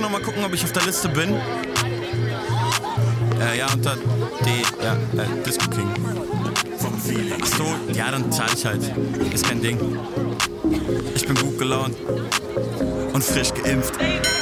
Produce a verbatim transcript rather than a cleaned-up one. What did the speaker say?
nochmal gucken, ob ich auf der Liste bin. Äh, ja, unter D, ja, äh, Disco King. Ach so, ja, dann zahle ich halt. Ist kein Ding. Ich bin gut gelaunt und frisch geimpft.